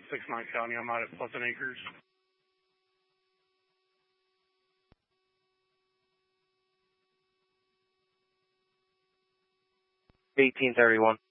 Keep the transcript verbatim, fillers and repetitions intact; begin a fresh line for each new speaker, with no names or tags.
six nine County. I'm out at Pleasant Acres.
eighteen thirty-one.